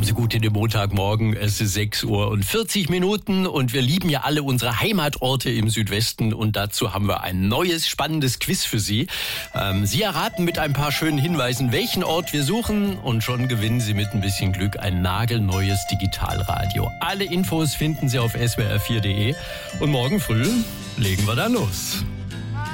Kommen Sie gut in den Montagmorgen. Es ist 6:40 und wir lieben ja alle unsere Heimatorte im Südwesten und dazu haben wir ein neues, spannendes Quiz für Sie. Sie erraten mit ein paar schönen Hinweisen, welchen Ort wir suchen und schon gewinnen Sie mit ein bisschen Glück ein nagelneues Digitalradio. Alle Infos finden Sie auf swr4.de und morgen früh legen wir dann los.